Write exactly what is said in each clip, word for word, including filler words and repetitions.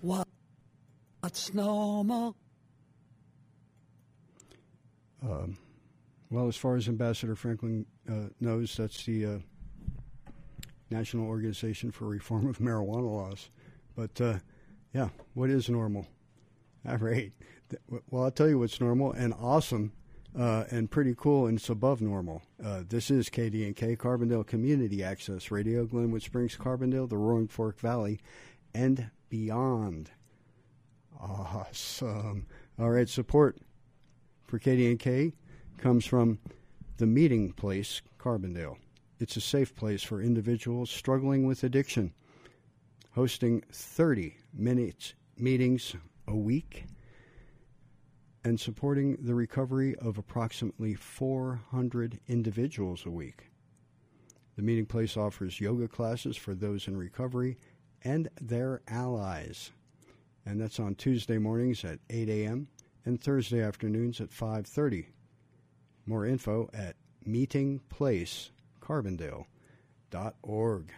What? What's normal? Um, well, as far as Ambassador Franklin uh, knows, that's the uh, National Organization for Reform of Marijuana Laws. But, uh, yeah, what is normal? All right. Well, I'll tell you what's normal and awesome uh, and pretty cool, and it's above normal. Uh, this is K D N K, Carbondale Community Access Radio, Glenwood Springs, Carbondale, the Roaring Fork Valley, and beyond. Awesome. All right, support for K D N K comes from the Meeting Place, Carbondale. It's a safe place for individuals struggling with addiction, hosting thirty minute meetings a week and supporting the recovery of approximately four hundred individuals a week. The Meeting Place offers yoga classes for those in recovery and their allies, and that's on Tuesday mornings at eight a.m. and Thursday afternoons at five thirty. More info at meeting place carbondale dot org.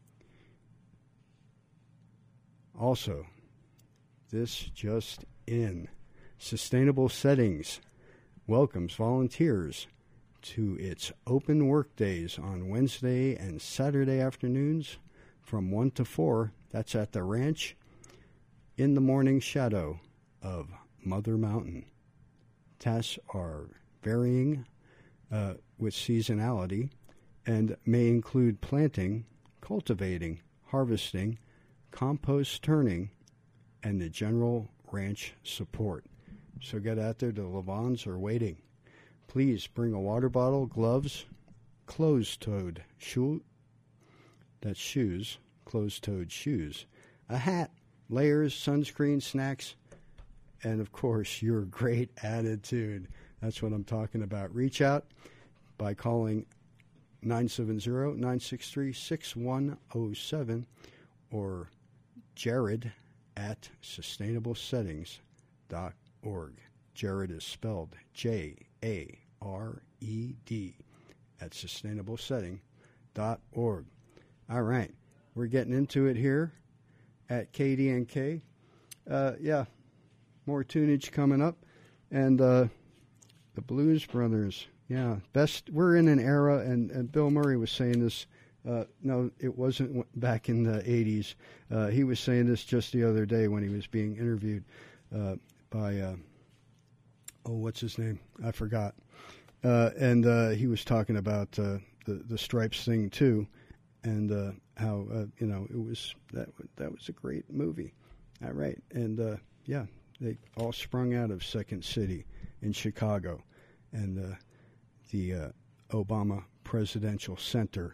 Also, this just in, Sustainable Settings welcomes volunteers to its open work days on Wednesday and Saturday afternoons from one to four. That's at the ranch in the morning shadow of Mother Mountain. Tasks are varying uh, with seasonality and may include planting, cultivating, harvesting, compost turning, and the general ranch support. So get out there. The Levans are waiting. Please bring a water bottle, gloves, closed-toed shoe, that's shoes, closed-toed shoes, a hat, layers, sunscreen, snacks, and, of course, your great attitude. That's what I'm talking about. Reach out by calling nine seven zero, nine six three, six one zero seven or Jared at sustainable settings dot org. Jared is spelled J A R E D at sustainable setting dot org. All right. We're getting into it here at K D N K. Uh, yeah, more tunage coming up. And uh, the Blues Brothers, yeah, best. We're in an era, and, and Bill Murray was saying this. Uh, no, it wasn't back in the eighties. Uh, he was saying this just the other day when he was being interviewed uh, by, uh, oh, what's his name? I forgot. Uh, and uh, he was talking about uh, the, the Stripes thing, too, and uh, how, uh, you know, it was that, that was a great movie. All right. And, uh, yeah, they all sprung out of Second City in Chicago and uh, the uh, Obama Presidential Center.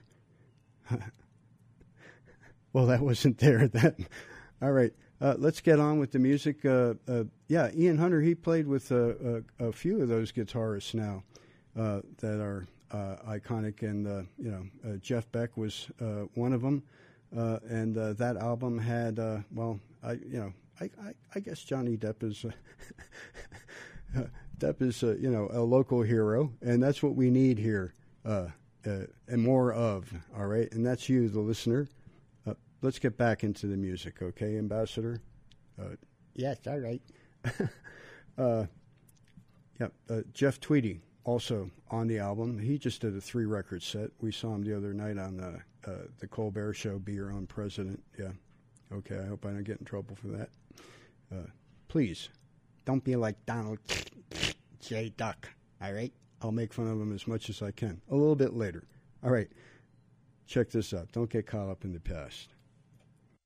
Well, that wasn't there then. All right, uh, let's get on with the music. Uh, uh, yeah, Ian Hunter, he played with uh, a, a few of those guitarists now uh, that are uh, iconic, and uh, you know, uh, Jeff Beck was uh, one of them, uh, and uh, that album had uh, well, I you know, I, I, I guess Johnny Depp is. Uh, Depp is, uh, you know, a local hero, and that's what we need here. Uh, Uh, and more of, all right? And that's you, the listener. Uh, let's get back into the music, okay, Ambassador? Uh, yes, all right. uh, yeah, uh, Jeff Tweedy, also on the album. He just did a three-record set. We saw him the other night on uh, uh, the Colbert Show, Be Your Own President. Yeah, okay, I hope I don't get in trouble for that. Uh, please, don't be like Donald J. Duck, all right? I'll make fun of him as much as I can. A little bit later. All right. Check this out. Don't get caught up in the past.